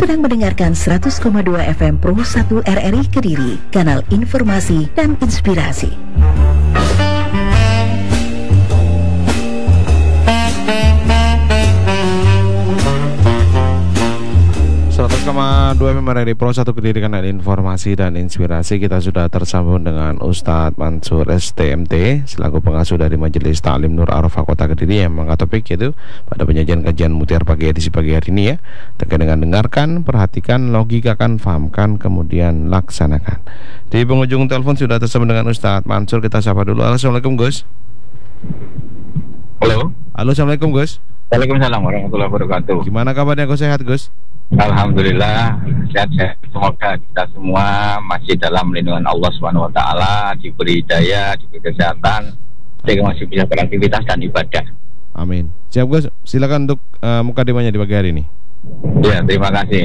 sedang mendengarkan 100,2 FM Pro 1 RRI Kediri, kanal informasi dan inspirasi. 100,2 FM RRI Pro 1 Kediri, kanal informasi dan inspirasi. Kita sudah tersambung dengan Ustadz Mansur STMT selaku pengasuh dari Majelis Ta'lim Nur Arafah Kota Kediri yang mengangkat topik yaitu pada penyajian kajian Mutiara Pagi edisi pagi hari ini ya, terkait dengan dengarkan, perhatikan, logikakan, fahamkan, kemudian laksanakan. Di penghujung telepon sudah tersambung dengan Ustadz Mansur. Kita sapa dulu. Assalamualaikum Gus. Halo. Halo, assalamualaikum Gus. Waalaikumsalam warahmatullahi wabarakatuh. Gimana kabarnya Gus? Sehat Gus? Alhamdulillah sehat-sehat. Semoga kita semua masih dalam lindungan Allah Subhanahu Wa Taala, diberi hidayah, diberi kesehatan, sehingga masih bisa beraktivitas dan ibadah. Amin. Siap Gus. Silakan untuk mukadimahnya di pagi hari ini. Ya, terima kasih.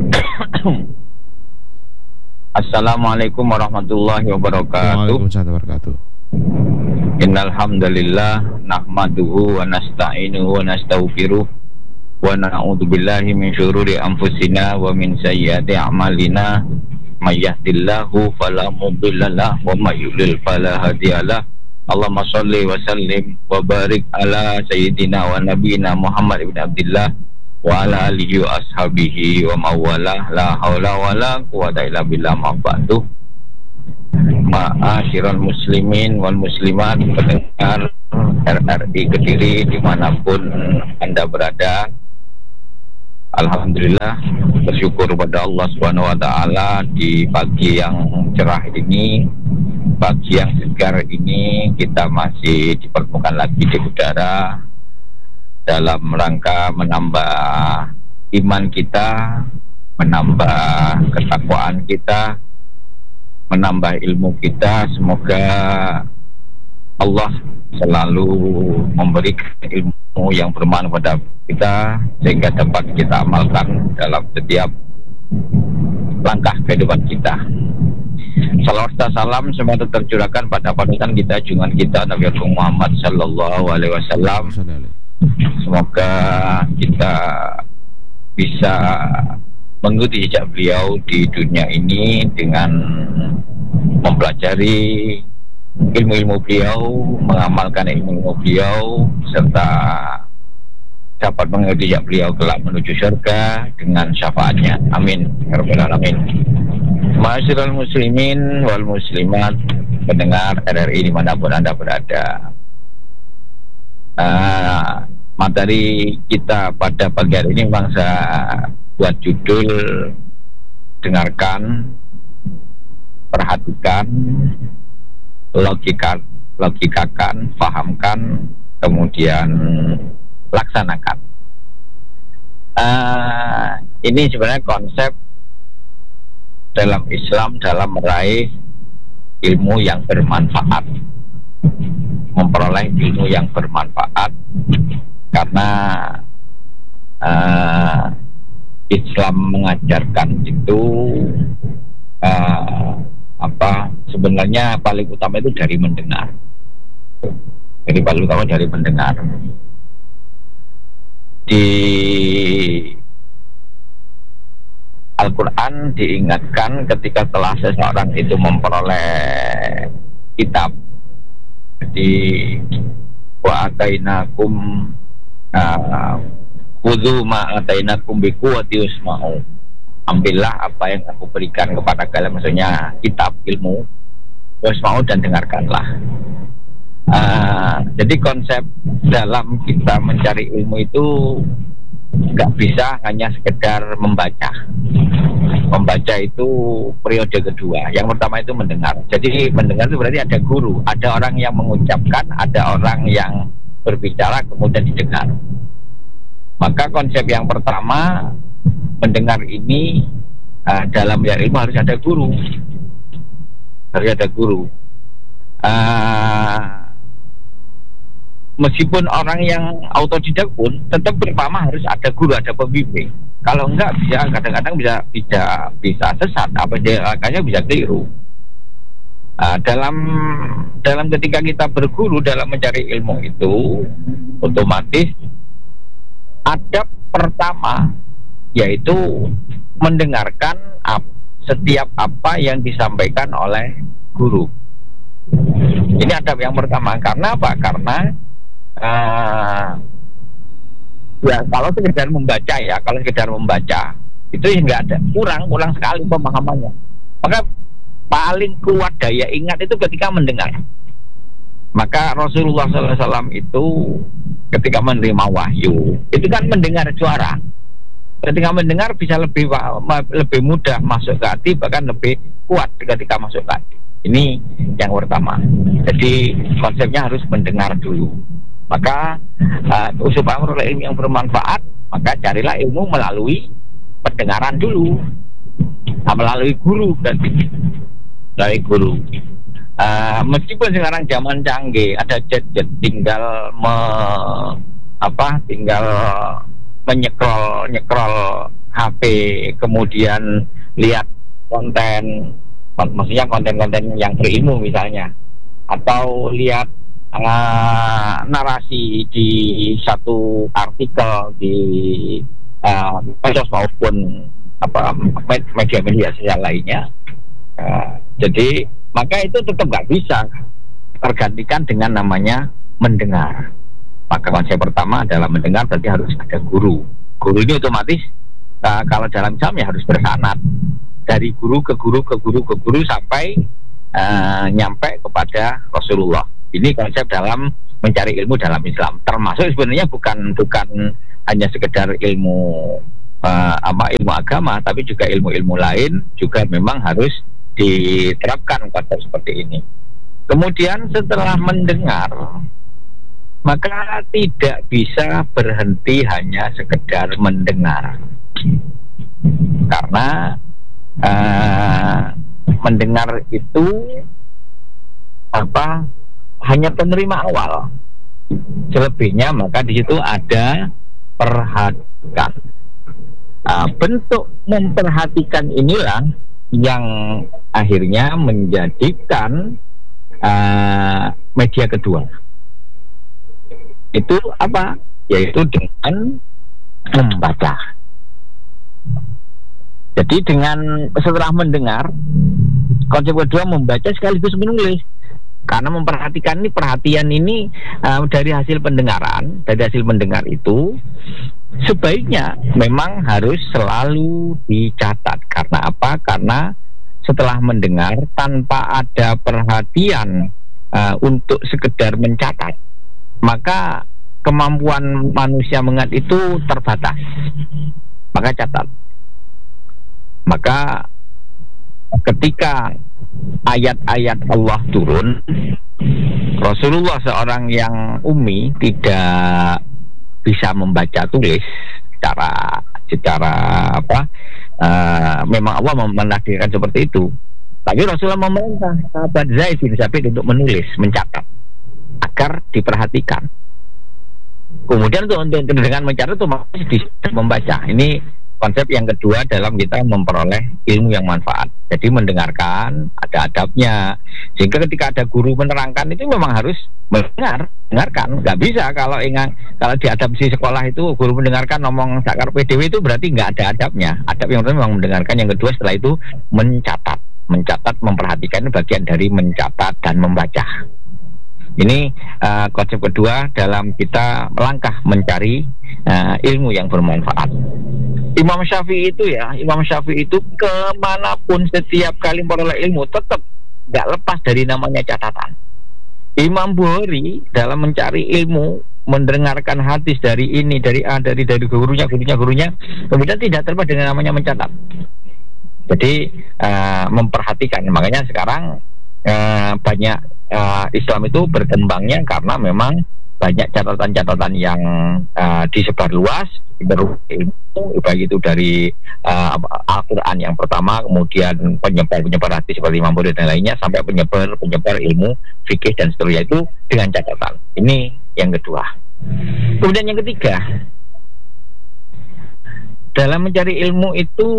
Assalamualaikum warahmatullahi wabarakatuh. Waalaikumsalam warahmatullahi wabarakatuh. Innal hamdalillah nahmaduhu wa nasta'inuhu wa nastaghfiruh wa na'udzu billahi min syururi anfusina wa min sayyiati a'malina may yahdihillahu fala mudhillalah wa may yudlil fala hadiyalah. Allahumma shalli wa sallim wa barik ala sayyidina wa nabiyina Muhammad ibn Abdullah wa ala alihi wa ashabihi wa mawalah. La haula wa la quwwata illa billah. Ma ba'du. Ma'asyiral muslimin wal muslimat, pendengar RRI Kediri dimanapun Anda berada, alhamdulillah bersyukur pada Allah Subhanahu Wa Taala di pagi yang cerah ini, pagi yang segar ini, kita masih dipertemukan lagi di udara dalam rangka menambah iman kita, menambah ketakwaan kita, menambah ilmu kita. Semoga Allah selalu memberikan ilmu yang bermanfaat pada kita sehingga dapat kita amalkan dalam setiap langkah kehidupan kita. Salawat dan salam semoga tercurahkan pada panutan kita, junjungan kita Nabi Muhammad Sallallahu Alaihi Wasallam. Semoga kita bisa mengikuti jejak beliau di dunia ini dengan mempelajari ilmu-ilmu beliau, mengamalkan ilmu-ilmu beliau, serta dapat mengikuti jejak beliau kelak menuju surga dengan syafaatnya. Amin ya rabbal alamin. Ma'asyiral muslimin wal muslimat, pendengar RRI dimanapun Anda berada. Materi kita pada pagi hari ini memang saya buat judul dengarkan, perhatikan, logikakan, fahamkan, kemudian laksanakan. Ini sebenarnya konsep dalam Islam dalam meraih ilmu yang bermanfaat, memperoleh ilmu yang bermanfaat, karena Islam mengajarkan itu sebenarnya paling utama itu dari mendengar. Jadi paling utama dari mendengar. Di Al-Quran diingatkan ketika telah seseorang itu memperoleh kitab. Jadi wa atainakum khudzu ma atainakum biquwwati wasma'u. Ambillah apa yang aku berikan kepada kalian, maksudnya kitab ilmu, wasma'u, dan dengarkanlah. Jadi konsep dalam kita mencari ilmu itu nggak bisa hanya sekedar membaca. Membaca itu periode kedua. Yang pertama itu mendengar. Jadi mendengar itu berarti ada guru, ada orang yang mengucapkan, ada orang yang berbicara kemudian didengar. Maka konsep yang pertama, mendengar ini dalam belajar ilmu harus ada guru. Harus ada guru. Meskipun orang yang autodidak pun tetap pertama harus ada guru, ada pembimbing. Kalau enggak bisa, kadang-kadang bisa sesat, apa dia makanya bisa keliru. Dalam ketika kita berguru dalam mencari ilmu itu, otomatis adab pertama yaitu mendengarkan setiap apa yang disampaikan oleh guru. Ini adab yang pertama. Karena apa? Karena ya kalau sekedar membaca itu nggak ada, kurang sekali pemahamannya. Maka paling kuat daya ingat itu ketika mendengar. Maka Rasulullah SAW itu ketika menerima wahyu itu kan mendengar suara. Ketika mendengar bisa lebih mudah masuk ke hati, bahkan lebih kuat ketika masuk ke hati. Ini yang pertama. Jadi konsepnya harus mendengar dulu. Maka supaya memperoleh ilmu yang bermanfaat, maka carilah ilmu melalui pendengaran dulu, melalui guru dari guru. Meskipun sekarang zaman canggih, ada gadget, tinggal menyekrol HP, kemudian lihat konten, maksudnya konten-konten yang berilmu misalnya, atau lihat narasi di satu artikel di medsos maupun media sosial lainnya. Jadi maka itu tetap nggak bisa tergantikan dengan namanya mendengar. Maka konsep pertama adalah mendengar, berarti harus ada guru. Guru ini otomatis kalau dalam Islam ya harus bersanad dari guru ke guru sampai nyampe kepada Rasulullah. Ini konsep dalam mencari ilmu dalam Islam. Termasuk sebenarnya bukan hanya sekedar ilmu ilmu agama, tapi juga ilmu-ilmu lain juga memang harus diterapkan konsep seperti ini. Kemudian setelah mendengar, maka tidak bisa berhenti hanya sekedar mendengar, karena mendengar itu hanya penerima awal. Selebihnya maka di situ ada perhatikan. Bentuk memperhatikan inilah yang akhirnya menjadikan media kedua. Itu apa? Yaitu dengan membaca. Jadi setelah mendengar, konsep kedua membaca sekaligus menulis. Karena memperhatikan ini, perhatian ini dari hasil pendengaran, dari hasil mendengar itu sebaiknya memang harus selalu dicatat. Karena apa? Karena setelah mendengar tanpa ada perhatian untuk sekedar mencatat, maka kemampuan manusia mengingat itu terbatas. Maka catat. Maka ketika ayat-ayat Allah turun, Rasulullah seorang yang ummi, tidak bisa membaca tulis secara memang Allah menakdirkan seperti itu. Tapi Rasulullah memerintah sahabat Zaid bin Sabit untuk menulis, mencatat agar diperhatikan. Kemudian untuk dengan mencatat itu masih bisa membaca. Ini konsep yang kedua dalam kita memperoleh ilmu yang manfaat. Jadi mendengarkan, ada adabnya. Sehingga ketika ada guru menerangkan itu memang harus mendengarkan. Nggak bisa kalau di adapsi sekolah itu guru mendengarkan ngomong sakar PDW itu berarti nggak ada adabnya. Adab yang pertama memang mendengarkan, yang kedua setelah itu mencatat. Mencatat, memperhatikan itu bagian dari mencatat dan membaca. Ini konsep kedua dalam kita melangkah mencari ilmu yang bermanfaat. Imam Syafi'i itu kemanapun setiap kali memperoleh ilmu tetap nggak lepas dari namanya catatan. Imam Bukhari dalam mencari ilmu, mendengarkan hadis dari ini, dari A, dari gurunya, kemudian tidak terlepas dengan namanya mencatat. Jadi memperhatikan. Makanya sekarang banyak Islam itu berkembangnya karena memang banyak catatan-catatan yang disebar luas, baik itu dari Al-Quran yang pertama, kemudian penyebar hadis seperti Imam Bukhari dan lainnya, sampai penyebar ilmu fikih dan seterusnya, itu dengan catatan. Ini yang kedua. Kemudian yang ketiga, dalam mencari ilmu itu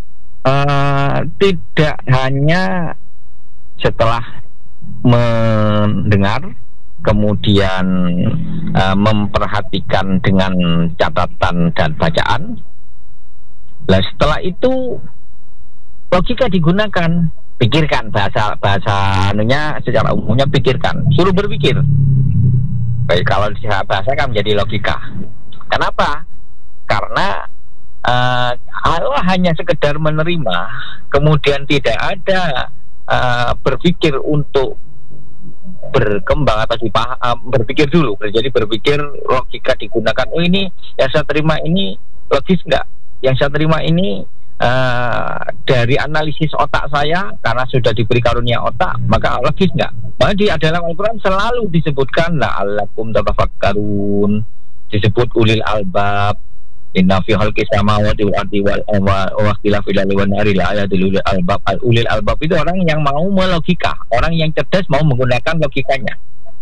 tidak hanya setelah mendengar kemudian memperhatikan dengan catatan dan bacaan, Nah, setelah itu logika digunakan. Pikirkan, bahasa anunya secara umumnya pikirkan, suruh berpikir. Baik, kalau di bahasa kan menjadi logika. Kenapa? Karena Allah hanya sekedar menerima, kemudian tidak ada berpikir untuk berkembang atau berpikir dulu. Jadi berpikir, logika digunakan. Oh, ini yang saya terima ini logis enggak? Yang saya terima ini dari analisis otak saya, karena sudah diberi karunia otak, maka logis enggak? Maka di dalam Al-Quran selalu disebutkan la'allakum tatafakkarun, disebut ulil albab, inna fi khalqis samawati wal ardi wa ikhtilafil laili wan nahari la ayatil ulil albab. Ulil albab itu orang yang mau melogika, orang yang cerdas mau menggunakan logikanya.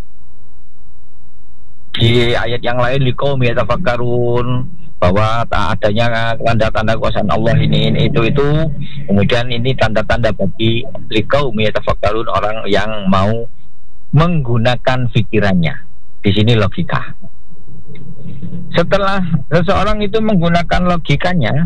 Di ayat yang lain liqaumi yatafakkarun, bahwa tak adanya tanda-tanda kuasaan Allah ini itu. Kemudian ini tanda-tanda bagi liqaumi yatafakkarun, orang yang mau menggunakan pikirannya. Di sini logika. Setelah seseorang itu menggunakan logikanya,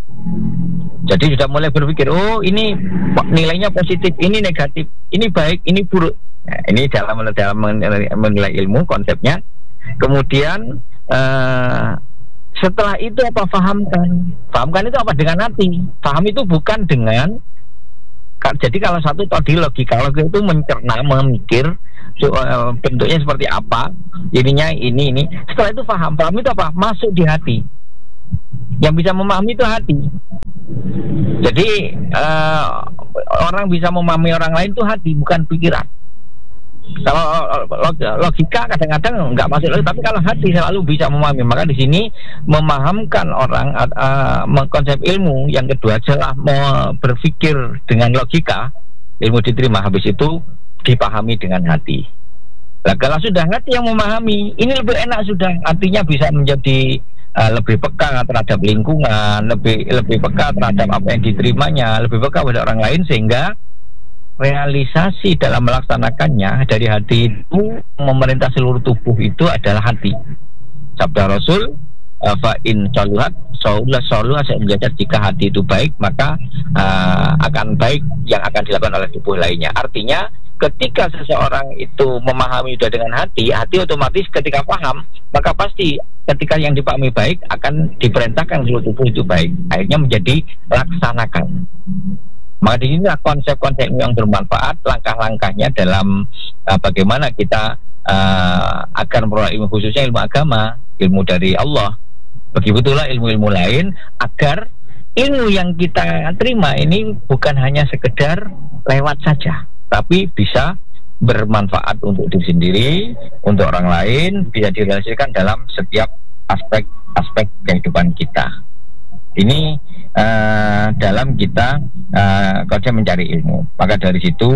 jadi sudah mulai berpikir, oh ini nilainya positif, ini negatif, ini baik, ini buruk. Nah, ini dalam menilai ilmu konsepnya. Kemudian setelah itu apa? Fahamkan itu apa? Dengan hati. Paham itu bukan dengan. Jadi kalau satu tadi logika itu mencerna, memikir bentuknya seperti apa, ininya ini. Setelah itu paham itu apa? Masuk di hati. Yang bisa memahami itu hati. Jadi orang bisa memahami orang lain itu hati, bukan pikiran. Kalau logika kadang-kadang nggak masuk lagi, tapi kalau hati selalu bisa memahami. Maka di sini memahamkan orang konsep ilmu yang kedua adalah berpikir dengan logika, ilmu diterima, habis itu dipahami dengan hati. Nah, kalau sudah hati yang memahami, ini lebih enak sudah, artinya bisa menjadi lebih peka terhadap lingkungan, lebih peka terhadap apa yang diterimanya, lebih peka pada orang lain, sehingga realisasi dalam melaksanakannya dari hati itu memerintah seluruh tubuh itu adalah hati. Sabda Rasul, fa in saluhat saluha sehingga jika hati itu baik, maka akan baik yang akan dilakukan oleh tubuh lainnya. Artinya ketika seseorang itu memahami sudah dengan hati otomatis ketika paham, maka pasti ketika yang dipahami baik akan diperintahkan seluruh tubuh itu baik. Akhirnya menjadi laksanakan. Maka di sini konsep-konsep yang bermanfaat, langkah-langkahnya dalam bagaimana kita agar memperoleh ilmu, khususnya ilmu agama, ilmu dari Allah. Begitulah ilmu-ilmu lain, agar ilmu yang kita terima ini bukan hanya sekedar lewat saja, tapi bisa bermanfaat untuk diri sendiri, untuk orang lain, bisa direalisasikan dalam setiap aspek kehidupan kita. Ini dalam kita konsep mencari ilmu. Maka dari situ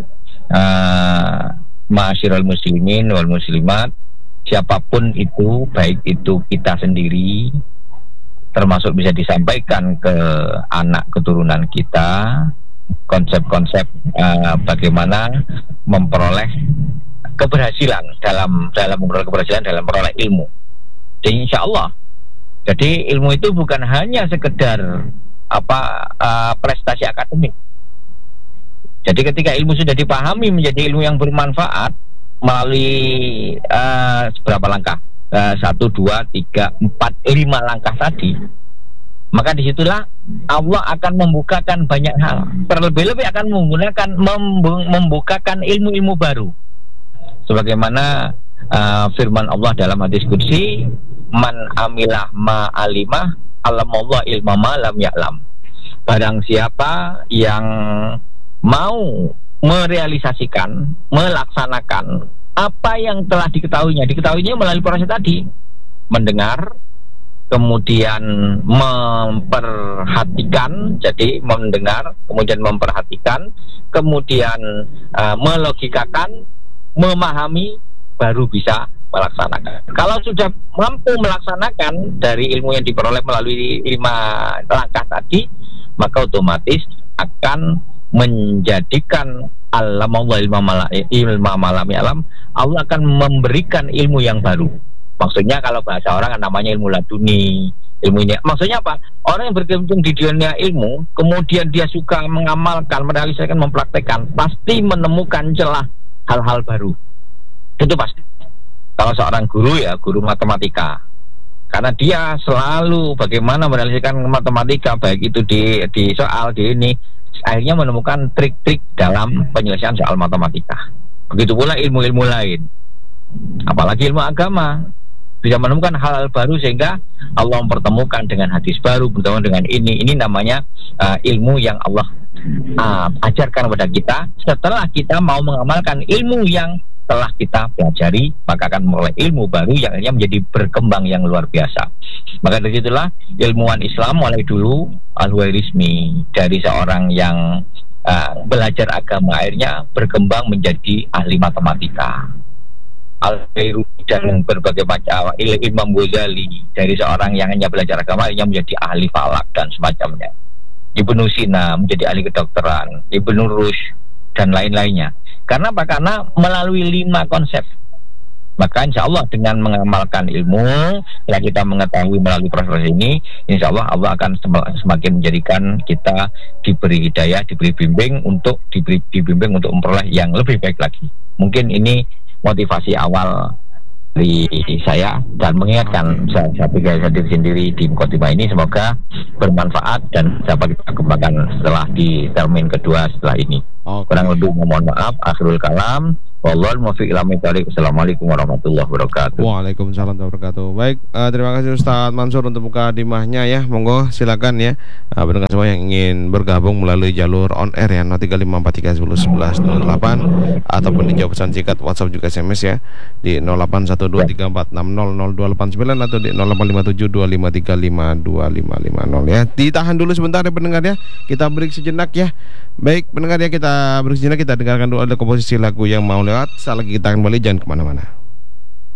ma'asyiral muslimin wal muslimat, siapapun itu, baik itu kita sendiri, termasuk bisa disampaikan ke anak keturunan kita, konsep-konsep bagaimana memperoleh keberhasilan dalam memperoleh ilmu. Jadi insya Allah, jadi ilmu itu bukan hanya sekedar prestasi akademik. Jadi ketika ilmu sudah dipahami menjadi ilmu yang bermanfaat melalui seberapa langkah, 1, 2, 3, 4, 5 langkah tadi, maka disitulah Allah akan membukakan banyak hal. Terlebih-lebih akan membukakan ilmu-ilmu baru. Sebagaimana firman Allah dalam hadis qudsi, man amilah ma alimah alamallah ilma ma lam ya'lam. Barang siapa yang mau merealisasikan, melaksanakan apa yang telah diketahuinya melalui proses tadi, mendengar, kemudian memperhatikan, jadi mendengar, kemudian memperhatikan, kemudian melogikakan, memahami, baru bisa melaksanakan. Kalau sudah mampu melaksanakan dari ilmu yang diperoleh melalui 5 langkah tadi, maka otomatis akan menjadikan Allah ilma malam alam, Allah akan memberikan ilmu yang baru. Maksudnya kalau bahasa orang namanya ilmu laduni, ilmunya. Maksudnya apa? Orang yang berkecimpung di dunia ilmu, kemudian dia suka mengamalkan, merealisasikan, mempraktekkan, pasti menemukan celah hal-hal baru. Itu pasti. Kalau seorang guru ya, guru matematika, karena dia selalu bagaimana merealisasikan matematika, baik itu di soal, di ini, akhirnya menemukan trik-trik dalam penyelesaian soal matematika. Begitu pula ilmu-ilmu lain, apalagi ilmu agama, bisa menemukan hal-hal baru sehingga Allah mempertemukan dengan hadis baru, bertemu dengan ini namanya ilmu yang Allah ajarkan kepada kita. Setelah kita mau mengamalkan ilmu yang telah kita pelajari, maka akan mulai ilmu baru yang akhirnya menjadi berkembang yang luar biasa. Maka dari situlah ilmuwan Islam mulai dulu al-Khwarizmi, dari seorang yang belajar agama akhirnya berkembang menjadi ahli matematika. Al-Bairuti dan berbagai macam, Imam Ghazali dari seorang yang hanya belajar agama akhirnya menjadi ahli falak dan semacamnya. Ibnu Sina menjadi ahli kedokteran, Ibnu Rushd dan lain-lainnya. Karena apa? Karena melalui 5 konsep. Maka insya Allah dengan mengamalkan ilmu yang kita mengetahui melalui proses ini, insya Allah Allah akan semakin menjadikan kita diberi hidayah, diberi bimbing untuk dibimbing untuk memperoleh yang lebih baik lagi. Mungkin ini motivasi awal dari saya dan mengingatkan saya sendiri di Mukadimah ini, semoga bermanfaat dan dapat kita kembangkan setelah di termin kedua setelah ini. Kurang lebih mohon maaf, akhirul kalam. Wallahul muwaffiq ila aqwamit. Assalamualaikum warahmatullahi wabarakatuh. Waalaikumsalam warahmatullahi wabarakatuh. Baik, terima kasih Ustaz Mansur untuk mukadimahnya ya. Monggo silakan ya. Pendengar semua yang ingin bergabung melalui jalur on air ya 0352311108 ataupun di jawab pesan singkat WhatsApp juga SMS ya di 081234600289 atau di 085725352550 ya. Ditahan dulu sebentar ya pendengar ya. Kita break sejenak ya. Baik pendengar ya, kita break sejenak, kita dengarkan dulu ada komposisi lagu yang mau lewat. Saat lagi kita akan kembali, jangan kemana-mana.